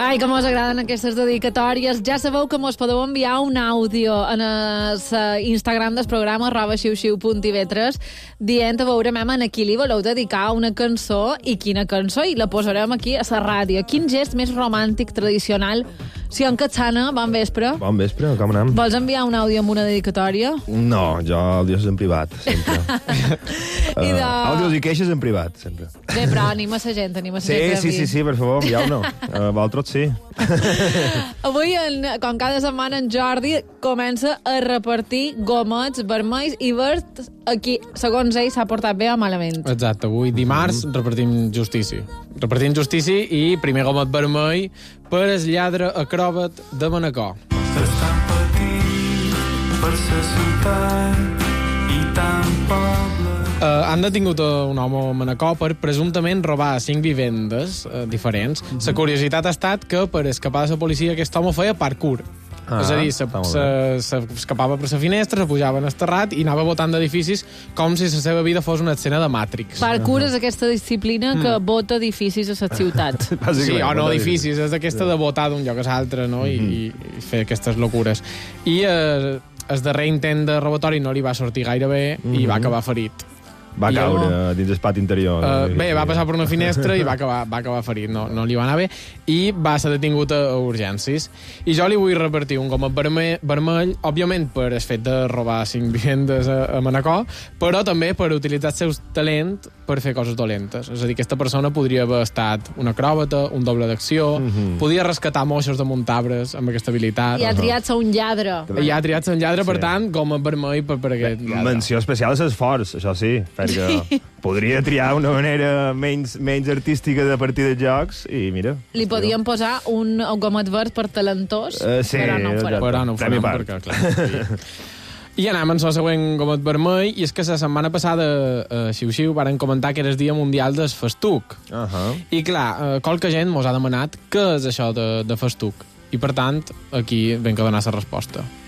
Ai, que mos agraden aquestes dedicatòries. Ja sabeu que mos podeu enviar un àudio en el Instagram del programa @xiu-xiu.tv3 dient a veure, mem, a qui li voleu dedicar una cançó i quina cançó, i la posarem aquí a la ràdio. Quin gest més romàntic, tradicional. Sion Catsana, bon vespre. Bon vespre, com anem? Vols enviar un àudio amb una dedicatòria? No, jo el dius en privat, sempre. Àudios i queixes en privat, sempre. Bé, però anima la gent, anima la gent. Sí, per favor, envieu-no. Vosaltres sí. Avui, com cada setmana, en Jordi comença a repartir gomets vermells i verds a qui, segons ell, s'ha portat bé o malament. Exacte, avui dimarts repartim justícia. Repartim justícia i primer gomet vermell per el lladre acròbat de Manacor. Estàs tan petit per la ciutat i tan poble. Han detingut un home a Manacor per presumptament robar 5 vivendes diferents. La curiositat ha estat que per escapar de la policia aquest home feia parkour. És a dir, s'escapava per la finestra, se pujava en el terrat i anava botant d'edificis com si la seva vida fos una escena de Matrix. Parkour és aquesta disciplina que bota edificis a les ciutats. Sí, o no edificis, és d'aquesta de botar d'un lloc a l'altre, no? I fer aquestes locures. I el darrer intent de robatori no li va sortir gaire bé i va acabar ferit. Va caure dins el pati interior. Bé, va passar per una finestra i va acabar ferit, no li va anar bé, i va ser detingut a urgències. I jo li vull repartir un gomet vermell, òbviament per el fet de robar 5 vivendes a Manacor, però també per utilitzar el seu talent per fer coses dolentes. És a dir, aquesta persona podria haver estat un acròbata, un doble d'acció, podia rescatar moixos de muntarbres amb aquesta habilitat. I ha triat ser un lladre. I ha triat ser un lladre, per tant, gomet vermell per aquest lladre. Menció especial a l'esforç, això sí, perquè podria triar una manera menys artística de partir de jocs i mira... Li podíem posar un gomet verd per talentós, sí, però no ho farem. Però no ho farem perquè, clar... Sí. I anem amb el següent gomet vermell, i és que la setmana passada a Xiu-Xiu varen comentar que era el Dia Mundial del Festuc. I clar, qualque gent mos ha demanat què és això de festuc. I per tant, aquí vam que donar la resposta.